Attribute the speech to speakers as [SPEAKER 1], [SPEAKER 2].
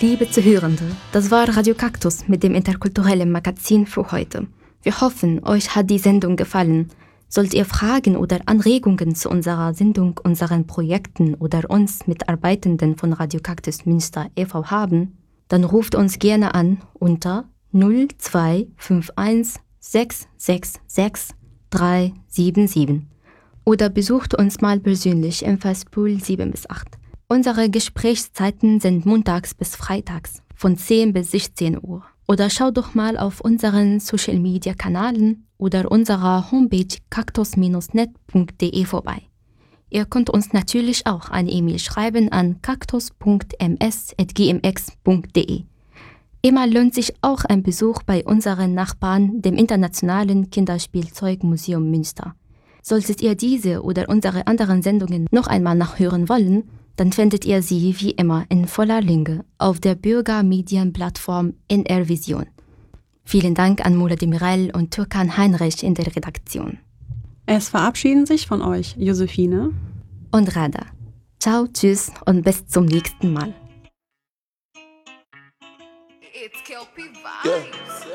[SPEAKER 1] Liebe Zuhörende, das war Radio Kaktus mit dem interkulturellen Magazin für heute. Wir hoffen, euch hat die Sendung gefallen. Sollt ihr Fragen oder Anregungen zu unserer Sendung, unseren Projekten oder uns Mitarbeitenden von Radio Kaktus Münster e.V. haben, dann ruft uns gerne an unter 0251 666 377 oder besucht uns mal persönlich im Festpool 7-8. Unsere Gesprächszeiten sind montags bis freitags von 10 bis 16 Uhr. Oder schaut doch mal auf unseren Social-Media-Kanälen oder unserer Homepage kaktus-net.de vorbei. Ihr könnt uns natürlich auch eine E-Mail schreiben an kaktus.ms@gmx.de. Immer lohnt sich auch ein Besuch bei unseren Nachbarn, dem Internationalen Kinderspielzeugmuseum Münster. Solltet ihr diese oder unsere anderen Sendungen noch einmal nachhören wollen, dann findet ihr sie wie immer in voller Länge auf der Bürgermedienplattform NR Vision. Vielen Dank an Mola Demirel und Türkan Heinrich in der Redaktion.
[SPEAKER 2] Es verabschieden sich von euch Josephine
[SPEAKER 1] und Rada. Ciao, tschüss und bis zum nächsten Mal.